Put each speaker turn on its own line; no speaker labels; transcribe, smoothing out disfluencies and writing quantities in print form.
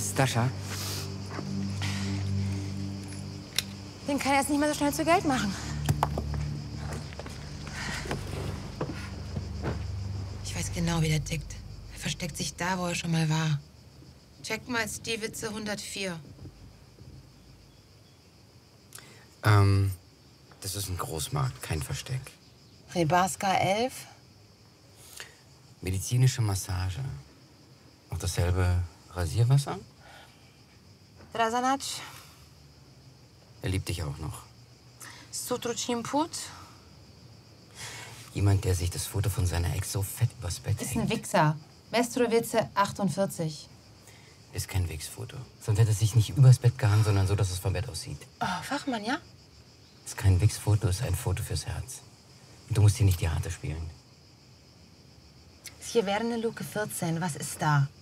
Stascha?
Den kann er jetzt nicht mehr so schnell zu Geld machen.
Ich weiß genau, wie der tickt. Er versteckt sich da, wo er schon mal war. Check mal Stiewitze 104.
Das ist ein Großmarkt, kein Versteck.
Rebarska 11.
Medizinische Massage. Noch dasselbe Rasierwasser?
Drasanac.
Er liebt dich auch noch.
Sutruchimput.
Jemand, der sich das Foto von seiner Ex so fett übers Bett
Ist
hängt.
ein Wichser. Mestrovice 48.
Ist kein Wichsfoto. Sonst hätte es sich nicht übers Bett gehangen, sondern so, dass es vom Bett aussieht.
Oh, Fachmann, ja?
Ist kein Wichsfoto, ist ein Foto fürs Herz. Und du musst hier nicht die Harte spielen.
Hier wäre eine Luke 14. Was ist da?